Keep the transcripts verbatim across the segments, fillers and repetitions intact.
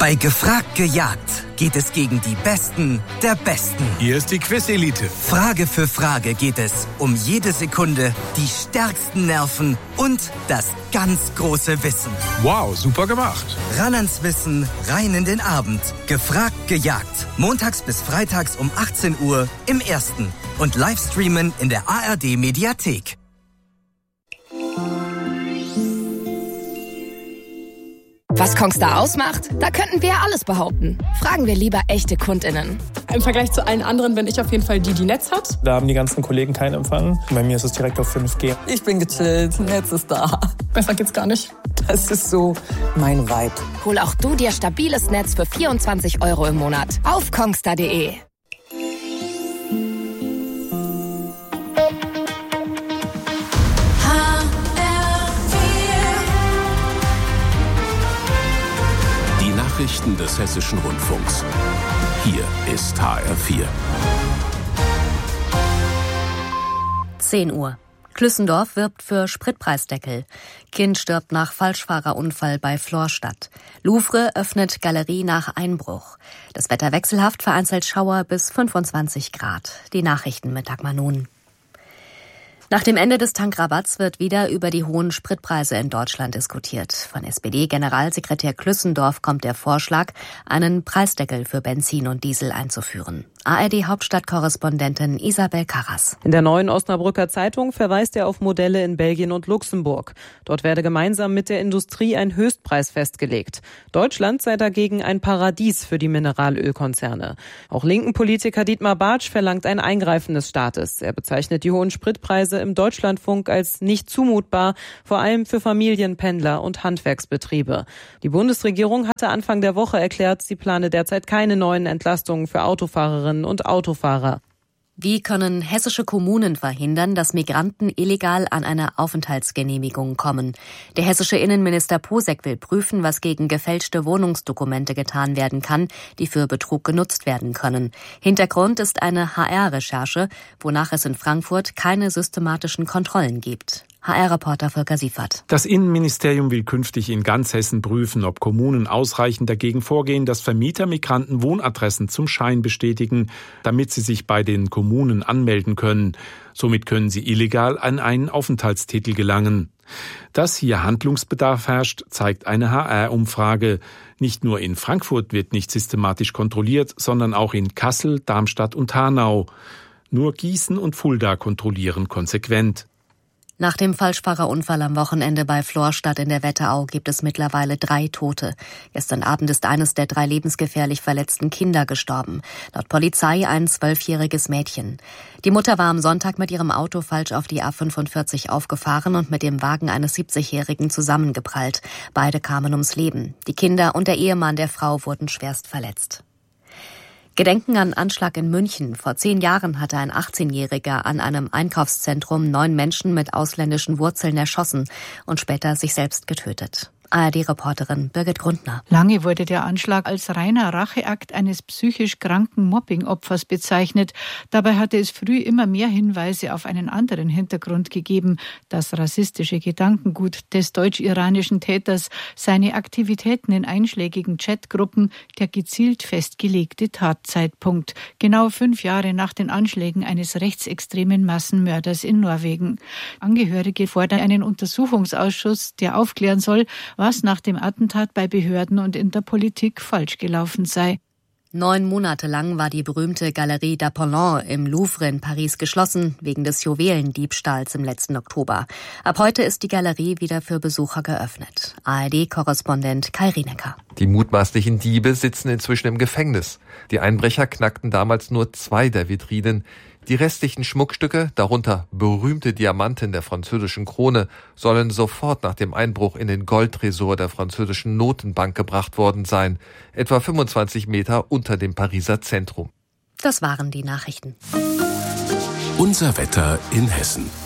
Bei Gefragt gejagt geht es gegen die Besten der Besten. Hier ist die Quiz-Elite. Frage für Frage geht es um jede Sekunde, die stärksten Nerven und das ganz große Wissen. Wow, super gemacht. Ran ans Wissen, rein in den Abend. Gefragt gejagt. Montags bis freitags um achtzehn Uhr im Ersten. Und Livestreamen in der A R D-Mediathek. Was Kongstar ausmacht? Da könnten wir ja alles behaupten. Fragen wir lieber echte KundInnen. Im Vergleich zu allen anderen bin ich auf jeden Fall die, die Netz hat. Da haben die ganzen Kollegen keinen Empfang. Bei mir ist es direkt auf fünf G. Ich bin gechillt, Netz ist da. Besser geht's gar nicht. Das ist so mein Vibe. Hol auch du dir stabiles Netz für vierundzwanzig Euro im Monat auf kongstar punkt de. Nachrichten des Hessischen Rundfunks. Hier ist H R vier. zehn Uhr. Klüssendorf wirbt für Spritpreisdeckel. Kind stirbt nach Falschfahrerunfall bei Florstadt. Louvre öffnet Galerie nach Einbruch. Das Wetter wechselhaft, vereinzelt Schauer bis fünfundzwanzig Grad. Die Nachrichten mit Dagmar Nun. Nach dem Ende des Tankrabatts wird wieder über die hohen Spritpreise in Deutschland diskutiert. Von S P D-Generalsekretär Klüssendorf kommt der Vorschlag, einen Preisdeckel für Benzin und Diesel einzuführen. A R D-Hauptstadtkorrespondentin Isabel Karras. In der Neuen Osnabrücker Zeitung verweist er auf Modelle in Belgien und Luxemburg. Dort werde gemeinsam mit der Industrie ein Höchstpreis festgelegt. Deutschland sei dagegen ein Paradies für die Mineralölkonzerne. Auch linken Politiker Dietmar Bartsch verlangt ein Eingreifen des Staates. Er bezeichnet die hohen Spritpreise im Deutschlandfunk als nicht zumutbar, vor allem für Familien, Pendler und Handwerksbetriebe. Die Bundesregierung hatte Anfang der Woche erklärt, sie plane derzeit keine neuen Entlastungen für Autofahrerinnen und Autofahrer. Wie können hessische Kommunen verhindern, dass Migranten illegal an eine Aufenthaltsgenehmigung kommen? Der hessische Innenminister Posek will prüfen, was gegen gefälschte Wohnungsdokumente getan werden kann, die für Betrug genutzt werden können. Hintergrund ist eine H R-Recherche, wonach es in Frankfurt keine systematischen Kontrollen gibt. H R-Reporter Volker Siefert. Das Innenministerium will künftig in ganz Hessen prüfen, ob Kommunen ausreichend dagegen vorgehen, dass Vermieter Migranten Wohnadressen zum Schein bestätigen, damit sie sich bei den Kommunen anmelden können. Somit können sie illegal an einen Aufenthaltstitel gelangen. Dass hier Handlungsbedarf herrscht, zeigt eine H R-Umfrage. Nicht nur in Frankfurt wird nicht systematisch kontrolliert, sondern auch in Kassel, Darmstadt und Hanau. Nur Gießen und Fulda kontrollieren konsequent. Nach dem Falschfahrerunfall am Wochenende bei Florstadt in der Wetterau gibt es mittlerweile drei Tote. Gestern Abend ist eines der drei lebensgefährlich verletzten Kinder gestorben. Laut Polizei ein zwölfjähriges Mädchen. Die Mutter war am Sonntag mit ihrem Auto falsch auf die A fünfundvierzig aufgefahren und mit dem Wagen eines siebzigjährigen zusammengeprallt. Beide kamen ums Leben. Die Kinder und der Ehemann der Frau wurden schwerst verletzt. Gedenken an Anschlag in München. Vor zehn Jahren hatte ein achtzehnjähriger an einem Einkaufszentrum neun Menschen mit ausländischen Wurzeln erschossen und später sich selbst getötet. A R D-Reporterin Birgit Grundner. Lange wurde der Anschlag als reiner Racheakt eines psychisch kranken Mobbing-Opfers bezeichnet. Dabei hatte es früh immer mehr Hinweise auf einen anderen Hintergrund gegeben. Das rassistische Gedankengut des deutsch-iranischen Täters, seine Aktivitäten in einschlägigen Chatgruppen, der gezielt festgelegte Tatzeitpunkt. Genau fünf Jahre nach den Anschlägen eines rechtsextremen Massenmörders in Norwegen. Angehörige fordern einen Untersuchungsausschuss, der aufklären soll, was nach dem Attentat bei Behörden und in der Politik falsch gelaufen sei. Neun Monate lang war die berühmte Galerie d'Apollon im Louvre in Paris geschlossen, wegen des Juwelendiebstahls im letzten Oktober. Ab heute ist die Galerie wieder für Besucher geöffnet. A R D-Korrespondent Kai Rienecker. Die mutmaßlichen Diebe sitzen inzwischen im Gefängnis. Die Einbrecher knackten damals nur zwei der Vitrinen. Die restlichen Schmuckstücke, darunter berühmte Diamanten der französischen Krone, sollen sofort nach dem Einbruch in den Goldtresor der französischen Notenbank gebracht worden sein, etwa fünfundzwanzig Meter unter dem Pariser Zentrum. Das waren die Nachrichten. Unser Wetter in Hessen.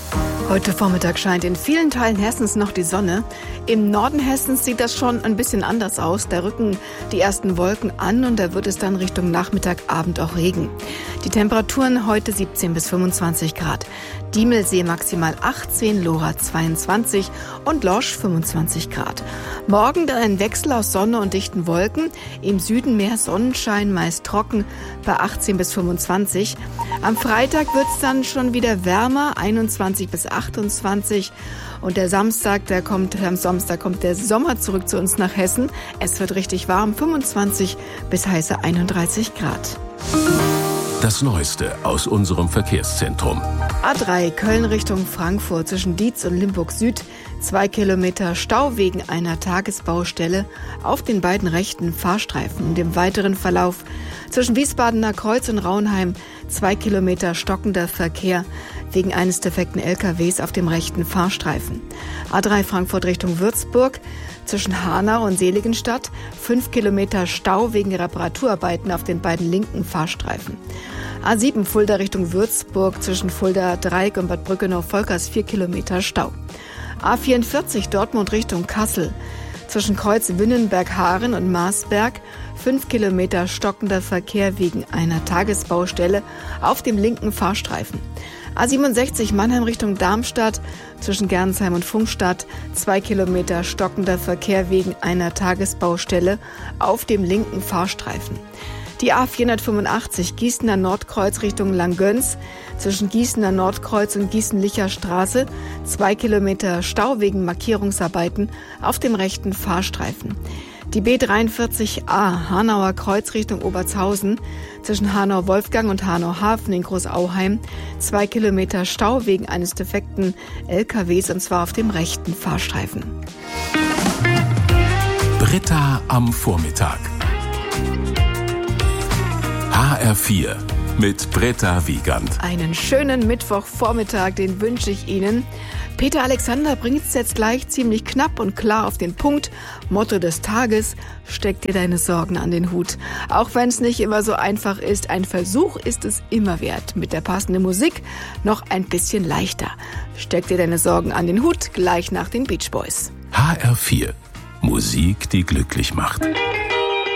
Heute Vormittag scheint in vielen Teilen Hessens noch die Sonne. Im Norden Hessens sieht das schon ein bisschen anders aus. Da rücken die ersten Wolken an und da wird es dann Richtung Nachmittag, Abend auch Regen. Die Temperaturen heute siebzehn bis fünfundzwanzig Grad. Diemelsee maximal achtzehn, Lora zweiundzwanzig und Lorsch fünfundzwanzig Grad. Morgen dann ein Wechsel aus Sonne und dichten Wolken. Im Süden mehr Sonnenschein, meist trocken bei achtzehn bis fünfundzwanzig. Am Freitag wird es dann schon wieder wärmer, einundzwanzig bis achtundzwanzig. Und der Samstag, der kommt, am Samstag kommt der Sommer zurück zu uns nach Hessen. Es wird richtig warm, fünfundzwanzig bis heiße einunddreißig Grad. Das Neueste aus unserem Verkehrszentrum. A drei Köln Richtung Frankfurt zwischen Dietz und Limburg Süd. Zwei Kilometer Stau wegen einer Tagesbaustelle auf den beiden rechten Fahrstreifen. Und im weiteren Verlauf zwischen Wiesbadener Kreuz und Raunheim zwei Kilometer stockender Verkehr wegen eines defekten L K Ws auf dem rechten Fahrstreifen. A drei Frankfurt Richtung Würzburg zwischen Hanau und Seligenstadt fünf Kilometer Stau wegen Reparaturarbeiten auf den beiden linken Fahrstreifen. A sieben Fulda Richtung Würzburg zwischen Fulda Dreieck und Bad Brückenau-Volkers vier Kilometer Stau. A vierundvierzig Dortmund Richtung Kassel zwischen Kreuz Winnenberg-Haaren und Marsberg fünf Kilometer stockender Verkehr wegen einer Tagesbaustelle auf dem linken Fahrstreifen. A siebenundsechzig Mannheim Richtung Darmstadt zwischen Gernsheim und Funkstadt zwei Kilometer stockender Verkehr wegen einer Tagesbaustelle auf dem linken Fahrstreifen. Die A vierhundertfünfundachtzig Gießener Nordkreuz Richtung Langgöns zwischen Gießener Nordkreuz und Gießen-Licher Straße zwei Kilometer Stau wegen Markierungsarbeiten auf dem rechten Fahrstreifen. Die B dreiundvierzig A Hanauer Kreuz Richtung Obertshausen zwischen Hanau-Wolfgang und Hanau-Hafen in Großauheim zwei Kilometer Stau wegen eines defekten L K Ws und zwar auf dem rechten Fahrstreifen. Britta am Vormittag. H R vier mit Britta Wiegand. Einen schönen Mittwochvormittag, den wünsche ich Ihnen. Peter Alexander bringt es jetzt gleich ziemlich knapp und klar auf den Punkt. Motto des Tages: Steck dir deine Sorgen an den Hut. Auch wenn es nicht immer so einfach ist, ein Versuch ist es immer wert. Mit der passenden Musik noch ein bisschen leichter. Steck dir deine Sorgen an den Hut, gleich nach den Beach Boys. H R vier. Musik, die glücklich macht.